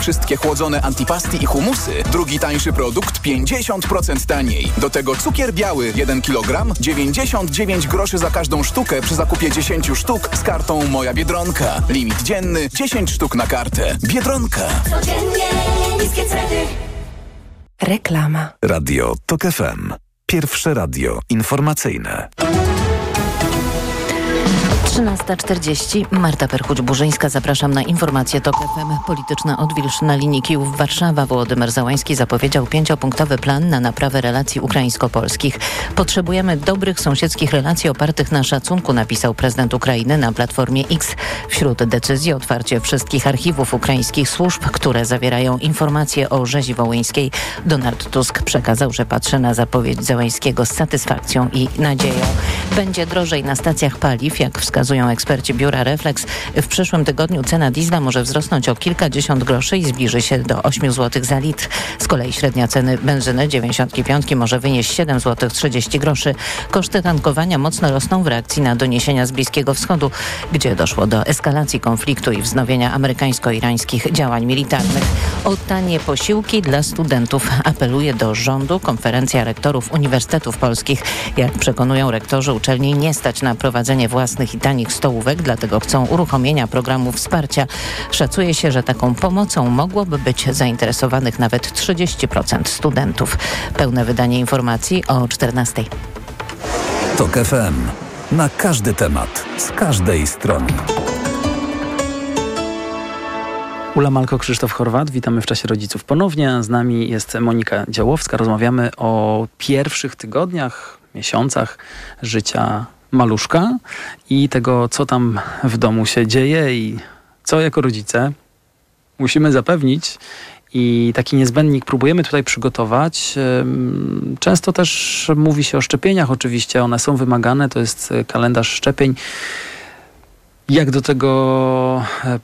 wszystkie chłodzone antipasti i humusy, drugi tańszy produkt 50% taniej. Do tego cukier biały 1 kg, 99 groszy za każdą sztukę przy zakupie 10 sztuk z kartą Moja Biedronka. Limit dzienny 10 sztuk na kartę. Biedronka. Codziennie niskie ceny. Reklama. Radio TOK FM. Pierwsze radio informacyjne. 13:40. Marta Perchuć-Burzyńska. Zapraszam na informacje TOK FM. Polityczna odwilż na linii Kijów-Warszawa. Wołodymyr Zełański zapowiedział 5-punktowy plan na naprawę relacji ukraińsko-polskich. Potrzebujemy dobrych sąsiedzkich relacji opartych na szacunku, napisał prezydent Ukrainy na Platformie X. Wśród decyzji otwarcie wszystkich archiwów ukraińskich służb, które zawierają informacje o rzezi wołyńskiej. Donald Tusk przekazał, że patrzy na zapowiedź Zełańskiego z satysfakcją i nadzieją. Będzie drożej na stacjach paliw, jak wskazują eksperci biura Reflex. W przyszłym tygodniu cena diesla może wzrosnąć o kilkadziesiąt groszy i zbliży się do 8 zł za litr. Z kolei średnia ceny benzyny 95 może wynieść 7 zł 30 groszy. Koszty tankowania mocno rosną w reakcji na doniesienia z Bliskiego Wschodu, gdzie doszło do eskalacji konfliktu i wznowienia amerykańsko-irańskich działań militarnych. O tanie posiłki dla studentów apeluje do rządu Konferencja Rektorów Uniwersytetów Polskich. Jak przekonują rektorzy uczelni, nie stać na prowadzenie własnych i tanich stołówek, dlatego chcą uruchomienia programu wsparcia. Szacuje się, że taką pomocą mogłoby być zainteresowanych nawet 30% studentów. Pełne wydanie informacji o 14:00. TOK FM. Na każdy temat, z każdej strony. Ula Malko, Krzysztof Chorwat. Witamy w czasie rodziców ponownie. Z nami jest Monika Działowska. Rozmawiamy o pierwszych tygodniach, miesiącach życia maluszka i tego, co tam w domu się dzieje i co jako rodzice musimy zapewnić. I taki niezbędnik próbujemy tutaj przygotować. Często też mówi się o szczepieniach, oczywiście one są wymagane, to jest kalendarz szczepień. Jak do tego,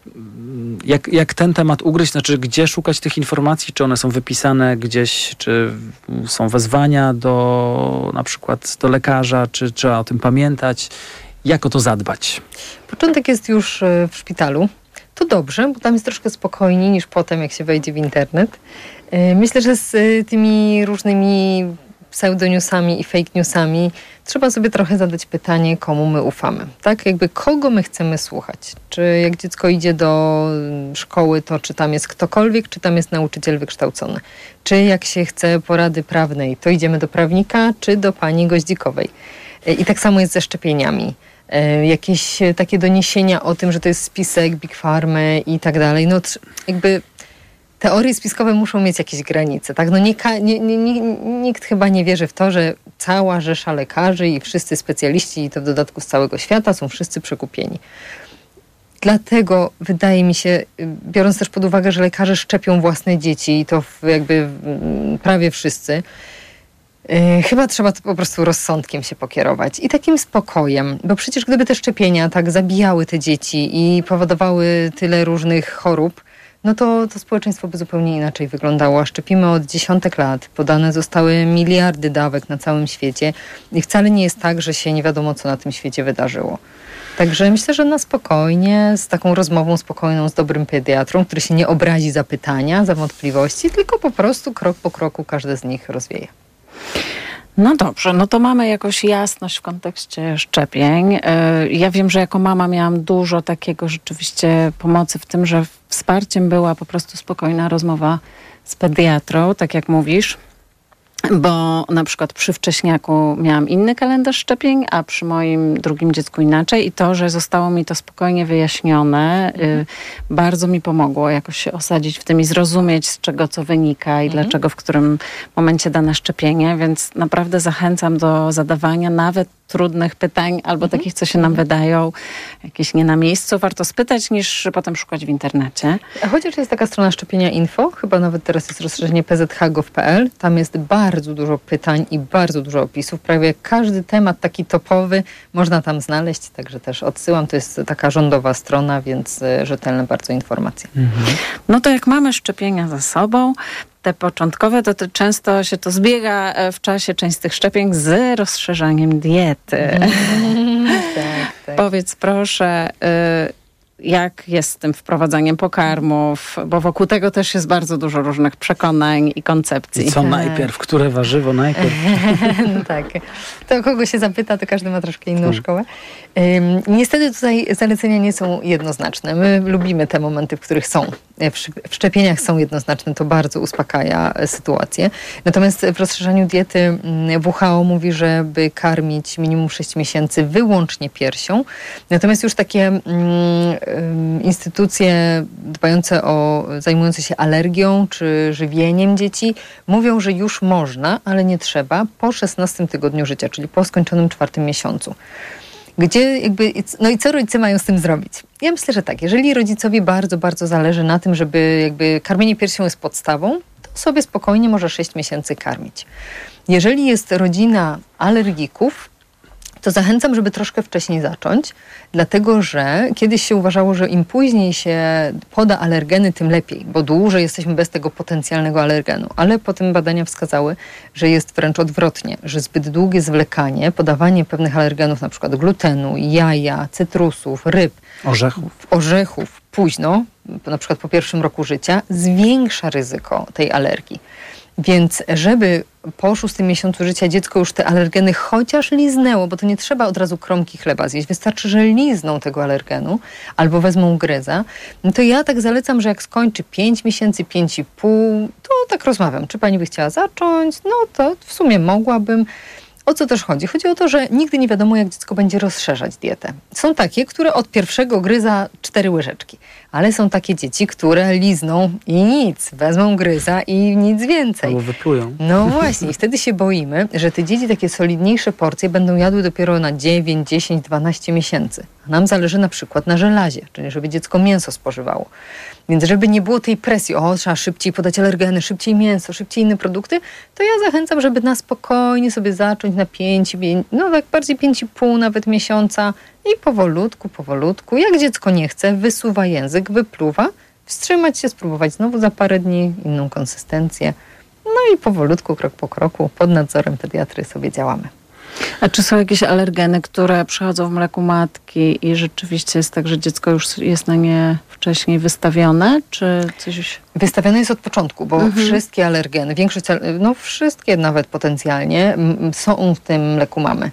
jak ten temat ugryźć, znaczy gdzie szukać tych informacji, czy one są wypisane gdzieś, czy są wezwania do na przykład do lekarza, czy trzeba o tym pamiętać, jak o to zadbać? Początek jest już w szpitalu. To dobrze, bo tam jest troszkę spokojniej niż potem, jak się wejdzie w internet. Myślę, że z tymi różnymi pseudoniusami i fake newsami trzeba sobie trochę zadać pytanie, komu my ufamy. Tak? Jakby kogo my chcemy słuchać. Czy jak dziecko idzie do szkoły, to czy tam jest ktokolwiek, czy tam jest nauczyciel wykształcony. Czy jak się chce porady prawnej, to idziemy do prawnika, czy do pani Goździkowej. I tak samo jest ze szczepieniami. Jakieś takie doniesienia o tym, że to jest spisek Big Pharmy i tak dalej. No jakby teorie spiskowe muszą mieć jakieś granice, tak? No nikt chyba nie wierzy w to, że cała rzesza lekarzy i wszyscy specjaliści, i to w dodatku z całego świata, są wszyscy przekupieni. Dlatego wydaje mi się, biorąc też pod uwagę, że lekarze szczepią własne dzieci i to jakby prawie wszyscy, chyba trzeba to po prostu rozsądkiem się pokierować i takim spokojem, bo przecież gdyby te szczepienia tak zabijały te dzieci i powodowały tyle różnych chorób, no to społeczeństwo by zupełnie inaczej wyglądało. A szczepimy od dziesiątek lat. Podane zostały miliardy dawek na całym świecie i wcale nie jest tak, że się nie wiadomo, co na tym świecie wydarzyło. Także myślę, że na spokojnie, z taką rozmową spokojną z dobrym pediatrą, który się nie obrazi za pytania, za wątpliwości, tylko po prostu krok po kroku każde z nich rozwieje. No dobrze, no to mamy jakąś jasność w kontekście szczepień. Ja wiem, że jako mama miałam dużo takiego rzeczywiście pomocy w tym, że wsparciem była po prostu spokojna rozmowa z pediatrą, tak jak mówisz. Bo na przykład przy wcześniaku miałam inny kalendarz szczepień, a przy moim drugim dziecku inaczej i to, że zostało mi to spokojnie wyjaśnione, bardzo mi pomogło jakoś się osadzić w tym i zrozumieć, z czego co wynika i dlaczego w którym momencie dane szczepienie, więc naprawdę zachęcam do zadawania nawet trudnych pytań albo takich, co się nam wydają jakieś nie na miejscu. Warto spytać, niż potem szukać w internecie. A chociaż jest taka strona szczepienia info, chyba nawet teraz jest rozszerzenie pzh.gov.pl, tam jest bardzo dużo pytań i bardzo dużo opisów. Prawie każdy temat taki topowy można tam znaleźć, także też odsyłam. To jest taka rządowa strona, więc rzetelne bardzo informacje. No to jak mamy szczepienia za sobą, te początkowe, to często się to zbiega w czasie, część z tych szczepień, z rozszerzaniem diety. Tak. Powiedz proszę, jak jest z tym wprowadzaniem pokarmów, bo wokół tego też jest bardzo dużo różnych przekonań i koncepcji. I co najpierw? Które warzywo najpierw? No tak. To kogo się zapyta, to każdy ma troszkę inną szkołę. Niestety tutaj zalecenia nie są jednoznaczne. My lubimy te momenty, w których są. W szczepieniach są jednoznaczne, to bardzo uspokaja sytuację. Natomiast w rozszerzaniu diety WHO mówi, żeby karmić minimum 6 miesięcy wyłącznie piersią. Natomiast już takie instytucje zajmujące się alergią czy żywieniem dzieci mówią, że już można, ale nie trzeba po 16 tygodniu życia, czyli po skończonym 4 miesiącu. No i co rodzice mają z tym zrobić? Ja myślę, że tak, jeżeli rodzicowi bardzo, bardzo zależy na tym, żeby karmienie piersią jest podstawą, to sobie spokojnie może 6 miesięcy karmić. Jeżeli jest rodzina alergików, to zachęcam, żeby troszkę wcześniej zacząć, dlatego że kiedyś się uważało, że im później się poda alergeny, tym lepiej, bo dłużej jesteśmy bez tego potencjalnego alergenu. Ale potem badania wskazały, że jest wręcz odwrotnie, że zbyt długie zwlekanie, podawanie pewnych alergenów, na przykład glutenu, jaja, cytrusów, ryb, orzechów późno, na przykład po 1 roku życia, zwiększa ryzyko tej alergii. Więc żeby po 6 miesiącu życia dziecko już te alergeny chociaż liznęło, bo to nie trzeba od razu kromki chleba zjeść, wystarczy, że lizną tego alergenu albo wezmą gryza, no to ja tak zalecam, że jak skończy 5 miesięcy, 5,5, to tak rozmawiam, czy pani by chciała zacząć? No to w sumie mogłabym. O co też chodzi? Chodzi o to, że nigdy nie wiadomo, jak dziecko będzie rozszerzać dietę. Są takie, które od pierwszego gryza 4 łyżeczki, ale są takie dzieci, które lizną i nic, wezmą gryza i nic więcej. Albo wyplują. No właśnie, i wtedy się boimy, że te dzieci takie solidniejsze porcje będą jadły dopiero na 9, 10, 12 miesięcy. A nam zależy na przykład na żelazie, czyli żeby dziecko mięso spożywało. Więc żeby nie było tej presji, trzeba szybciej podać alergeny, szybciej mięso, szybciej inne produkty, to ja zachęcam, żeby na spokojnie sobie zacząć na 5, no tak bardziej 5,5 nawet miesiąca i powolutku, jak dziecko nie chce, wysuwa język, wypluwa, wstrzymać się, spróbować znowu za parę dni, inną konsystencję, no i powolutku, krok po kroku, pod nadzorem pediatry sobie działamy. A czy są jakieś alergeny, które przychodzą w mleku matki i rzeczywiście jest tak, że dziecko już jest na nie wcześniej wystawione, czy coś? Wystawione jest od początku, bo wszystkie alergeny, większość, wszystkie nawet potencjalnie są w tym mleku mamy.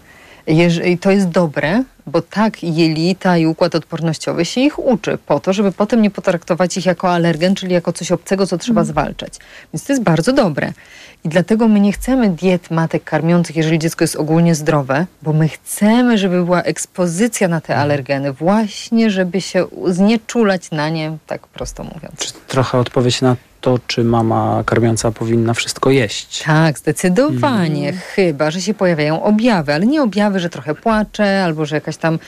I to jest dobre, bo tak jelita i układ odpornościowy się ich uczy po to, żeby potem nie potraktować ich jako alergen, czyli jako coś obcego, co trzeba zwalczać. Więc to jest bardzo dobre. I dlatego my nie chcemy diet matek karmiących, jeżeli dziecko jest ogólnie zdrowe, bo my chcemy, żeby była ekspozycja na te alergeny, właśnie żeby się znieczulać na nie, tak prosto mówiąc. Czy trochę odpowiedź na to, czy mama karmiąca powinna wszystko jeść? Tak, zdecydowanie. Chyba, że się pojawiają objawy, ale nie objawy, że trochę płacze, albo że jakaś tam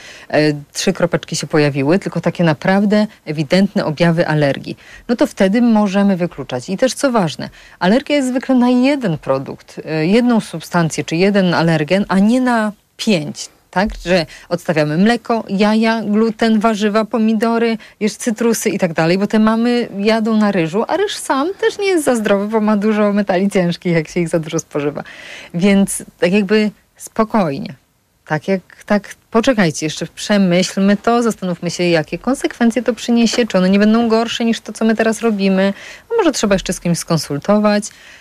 3 kropeczki się pojawiły, tylko takie naprawdę ewidentne objawy alergii. No to wtedy możemy wykluczać. I też co ważne, alergia jest zwykle na jeden produkt, jedną substancję, czy jeden alergen, a nie na 5. Tak, że odstawiamy mleko, jaja, gluten, warzywa, pomidory, jeszcze cytrusy i tak dalej, bo te mamy jadą na ryżu, a ryż sam też nie jest za zdrowy, bo ma dużo metali ciężkich, jak się ich za dużo spożywa. Więc tak jakby spokojnie. Tak, poczekajcie, jeszcze przemyślmy to, zastanówmy się, jakie konsekwencje to przyniesie, czy one nie będą gorsze niż to, co my teraz robimy, a może trzeba jeszcze z kimś skonsultować.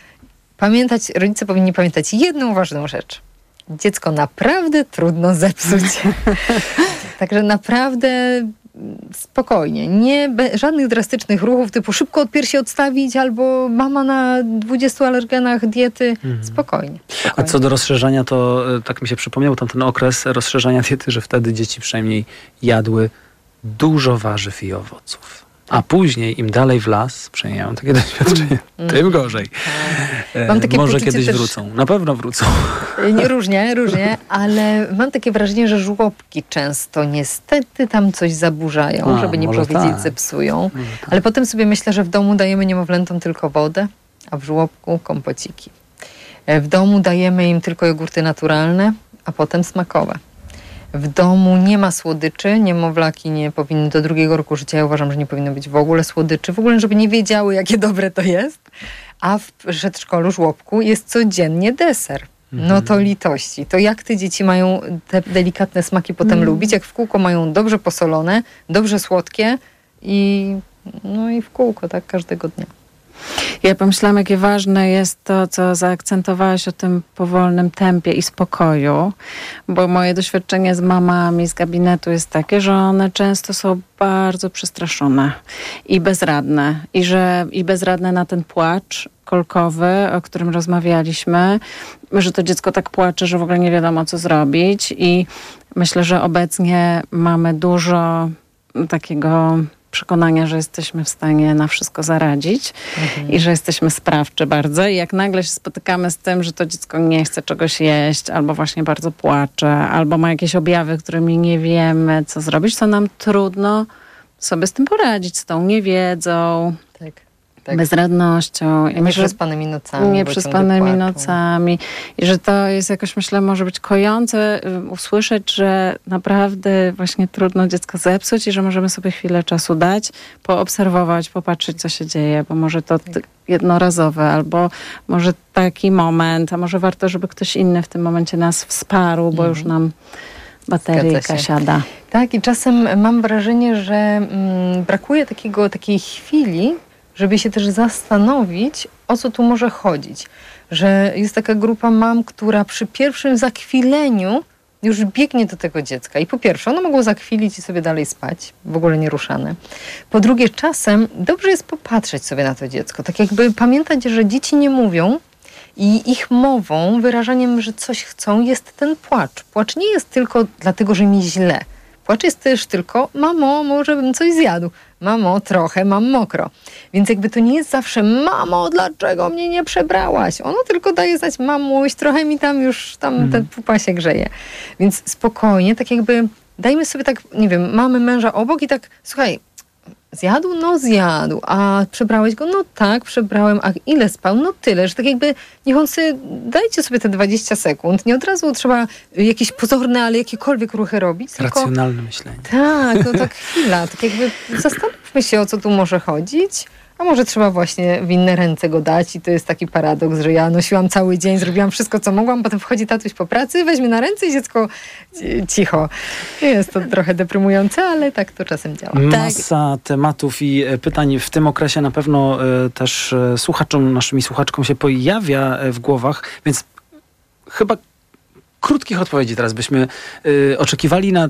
Rodzice powinni pamiętać jedną ważną rzecz. Dziecko naprawdę trudno zepsuć. Także naprawdę spokojnie. Żadnych drastycznych ruchów typu szybko od piersi odstawić albo mama na 20 alergenach diety. Spokojnie. A co do rozszerzania, to tak mi się przypomniał tamten okres rozszerzania diety, że wtedy dzieci przynajmniej jadły dużo warzyw i owoców. A później im dalej w las, przynajmniej mam takie doświadczenie, tym gorzej. Mam takie może poczucie kiedyś też, wrócą. Na pewno wrócą. Różnie, ale mam takie wrażenie, że żłobki często niestety tam coś zaburzają, żeby nie powiedzieć zepsują. Ale potem sobie myślę, że w domu dajemy niemowlętom tylko wodę, a w żłobku kompociki. W domu dajemy im tylko jogurty naturalne, a potem smakowe. W domu nie ma słodyczy, niemowlaki nie powinny do 2 roku życia, ja uważam, że nie powinno być w ogóle słodyczy, w ogóle żeby nie wiedziały, jakie dobre to jest, a w przedszkolu, żłobku jest codziennie deser. no to litości. To jak te dzieci mają te delikatne smaki potem lubić, jak w kółko mają dobrze posolone, dobrze słodkie i w kółko, tak, każdego dnia. Ja pomyślałam, jakie ważne jest to, co zaakcentowałaś o tym powolnym tempie i spokoju, bo moje doświadczenie z mamami z gabinetu jest takie, że one często są bardzo przestraszone i bezradne. I bezradne na ten płacz kolkowy, o którym rozmawialiśmy, że to dziecko tak płacze, że w ogóle nie wiadomo, co zrobić. I myślę, że obecnie mamy dużo takiego przekonania, że jesteśmy w stanie na wszystko zaradzić i że jesteśmy sprawczy bardzo. I jak nagle się spotykamy z tym, że to dziecko nie chce czegoś jeść, albo właśnie bardzo płacze, albo ma jakieś objawy, którymi nie wiemy, co zrobić, to nam trudno sobie z tym poradzić, z tą niewiedzą, bezradnością. Nieprzespanymi nocami. Nieprzespanymi nocami. I że to jest jakoś, myślę, może być kojące usłyszeć, że naprawdę właśnie trudno dziecko zepsuć i że możemy sobie chwilę czasu dać, poobserwować, popatrzeć, co się dzieje, bo może to jednorazowe, albo może taki moment, a może warto, żeby ktoś inny w tym momencie nas wsparł, bo już nam bateryjka siada. Tak, i czasem mam wrażenie, że brakuje takiej chwili, żeby się też zastanowić, o co tu może chodzić. Że jest taka grupa mam, która przy pierwszym zakwileniu już biegnie do tego dziecka. I po pierwsze, ono mogło zakwilić i sobie dalej spać, w ogóle nieruszane. Po drugie, czasem dobrze jest popatrzeć sobie na to dziecko. Tak jakby pamiętać, że dzieci nie mówią i ich mową, wyrażaniem, że coś chcą, jest ten płacz. Płacz nie jest tylko dlatego, że mi źle. Płacz jest też tylko, mamo, może bym coś zjadł. Mamo, trochę mam mokro. Więc jakby to nie jest zawsze, mamo, dlaczego mnie nie przebrałaś? Ono tylko daje znać, mamuś, trochę mi tam już ten pupa się grzeje. Więc spokojnie, tak jakby dajmy sobie tak, nie wiem, mamy męża obok i tak, słuchaj, zjadł? No zjadł. A przebrałeś go? No tak, przebrałem. A ile spał? No tyle, że tak jakby niech on sobie, dajcie sobie te 20 sekund. Nie od razu trzeba jakieś pozorne, ale jakiekolwiek ruchy robić. Racjonalne myślenie. Tak, no tak chwila. Tak jakby zastanówmy się, o co tu może chodzić. A może trzeba właśnie w inne ręce go dać i to jest taki paradoks, że ja nosiłam cały dzień, zrobiłam wszystko, co mogłam, potem wchodzi tatuś po pracy, weźmie na ręce i dziecko cicho. Jest to trochę deprymujące, ale tak to czasem działa. Masa tematów i pytań w tym okresie na pewno też naszymi słuchaczkom się pojawia w głowach, więc chyba krótkich odpowiedzi teraz byśmy oczekiwali na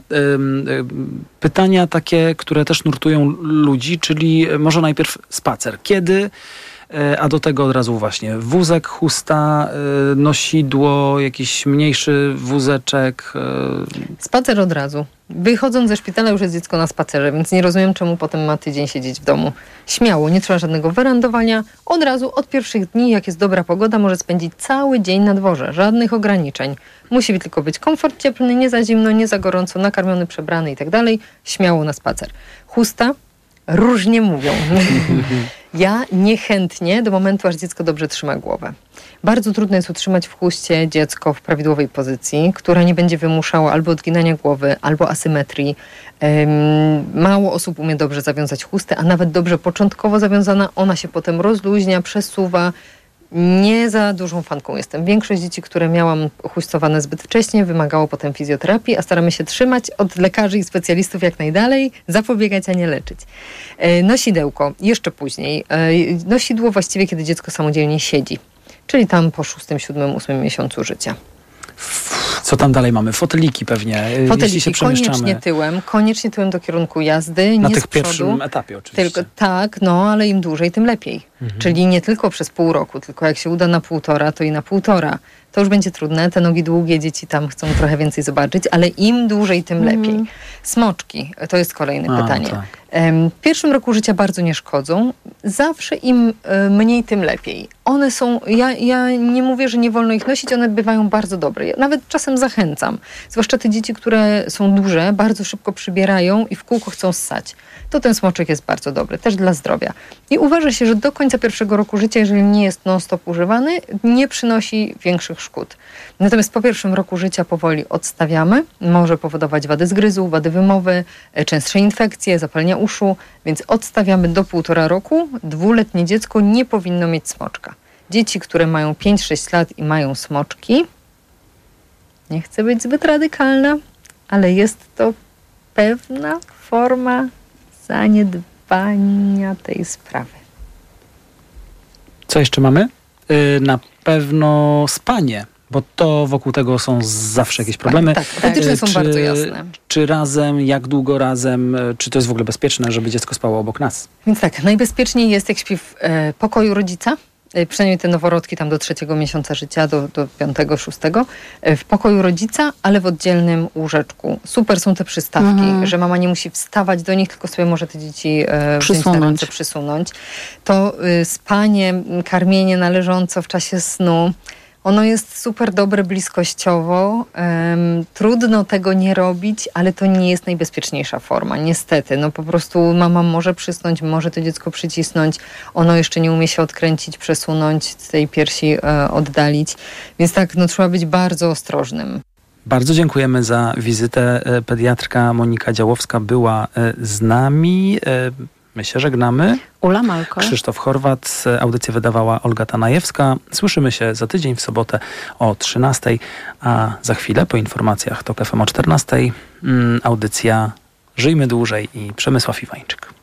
pytania takie, które też nurtują ludzi, czyli może najpierw spacer. Kiedy? A do tego od razu właśnie wózek, chusta, nosidło, jakiś mniejszy wózeczek. Spacer od razu. Wychodząc ze szpitala już jest dziecko na spacerze, więc nie rozumiem, czemu potem ma tydzień siedzieć w domu. Śmiało, nie trzeba żadnego werandowania. Od razu, od pierwszych dni, jak jest dobra pogoda, może spędzić cały dzień na dworze. Żadnych ograniczeń. Musi tylko być komfort cieplny, nie za zimno, nie za gorąco, nakarmiony, przebrany i tak dalej. Śmiało na spacer. Chusta? Różnie mówią. Ja niechętnie do momentu, aż dziecko dobrze trzyma głowę. Bardzo trudno jest utrzymać w chuście dziecko w prawidłowej pozycji, która nie będzie wymuszała albo odginania głowy, albo asymetrii. Mało osób umie dobrze zawiązać chustę, a nawet dobrze początkowo zawiązana, ona się potem rozluźnia, przesuwa. Nie za dużą fanką jestem. Większość dzieci, które miałam chustowane zbyt wcześnie, wymagało potem fizjoterapii, a staramy się trzymać od lekarzy i specjalistów jak najdalej, zapobiegać, a nie leczyć. Nosidełko, jeszcze później. Nosidło właściwie, kiedy dziecko samodzielnie siedzi, czyli tam po 6., 7., 8. miesiącu życia. Co tam dalej mamy? Foteliki pewnie, jeśli się przemieszczamy. Koniecznie tyłem do kierunku jazdy, na nie tych z przodu. pierwszym etapie oczywiście. Tylko, tak, ale im dłużej, tym lepiej. Czyli nie tylko przez pół roku, tylko jak się uda na 1,5, to i na 1,5. To już będzie trudne, te nogi długie, dzieci tam chcą trochę więcej zobaczyć, ale im dłużej, tym lepiej. Smoczki, to jest kolejne pytanie. Tak. W pierwszym roku życia bardzo nie szkodzą. Zawsze im mniej, tym lepiej. One są, ja nie mówię, że nie wolno ich nosić, one bywają bardzo dobre. Ja nawet czasem zachęcam. Zwłaszcza te dzieci, które są duże, bardzo szybko przybierają i w kółko chcą ssać. To ten smoczek jest bardzo dobry, też dla zdrowia. I uważa się, że do końca pierwszego roku życia, jeżeli nie jest non-stop używany, nie przynosi większych szkód. Natomiast po pierwszym roku życia powoli odstawiamy. Może powodować wady zgryzu, wady wymowy, częstsze infekcje, zapalenia uszu, więc odstawiamy do 1,5 roku. 2-letnie dziecko nie powinno mieć smoczka. Dzieci, które mają 5-6 lat i mają smoczki, Nie chcę być zbyt radykalna, ale jest to pewna forma zaniedbania tej sprawy. Co jeszcze mamy? Na pewno spanie, bo to wokół tego są zawsze jakieś problemy. Tak, wytyczne są bardzo jasne. Czy razem, jak długo razem, czy to jest w ogóle bezpieczne, żeby dziecko spało obok nas? Więc tak, najbezpieczniej jest, jak śpi w pokoju rodzica, przynajmniej te noworodki tam do 3. miesiąca życia, do 5., 6, w pokoju rodzica, ale w oddzielnym łóżeczku. Super są te przystawki, że mama nie musi wstawać do nich, tylko sobie może te dzieci przysunąć. To spanie, karmienie należąco w czasie snu, ono jest super dobre bliskościowo. Trudno tego nie robić, ale to nie jest najbezpieczniejsza forma. Niestety, no po prostu mama może przysnąć, może to dziecko przycisnąć. Ono jeszcze nie umie się odkręcić, przesunąć, z tej piersi oddalić. Więc tak, no trzeba być bardzo ostrożnym. Bardzo dziękujemy za wizytę. Pediatrka Monika Działowska była z nami. My się żegnamy. Ula Malko. Krzysztof Chorwat. Audycję wydawała Olga Tanajewska. Słyszymy się za tydzień w sobotę o 13:00, a za chwilę po informacjach TOK FM o 14:00 audycja Żyjmy Dłużej i Przemysław Iwańczyk.